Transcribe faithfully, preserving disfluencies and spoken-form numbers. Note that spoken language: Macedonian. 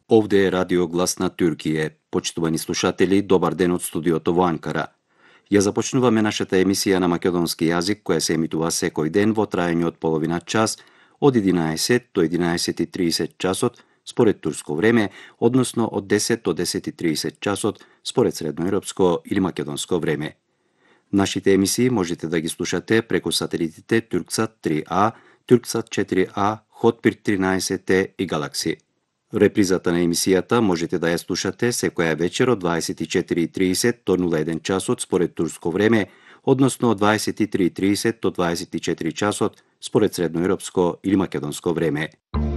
Ovde je Radio Глас на Türkiye. Почитувани слушатели, добар ден от студиото во Анкара. Ја започнуваме нашата емисија на македонски јазик, која се емитува секој ден во траење од половина час, од единаесет до единаесет и тридесет часот според турско време, односно од десет до десет и тридесет часот според средноевропско или македонско време. Нашите емисии можете да ги слушате преку сателитите Турксат три А, Турксат четири А, Хотбир тринаесет Е и Галакси. Репризата на емисијата можете да ја слушате секоја вечер од дваесет и четири и тридесет до нула еден часот според турско време, односно од дваесет и три и тридесет до дваесет и четири часот според средноевропско или македонско време.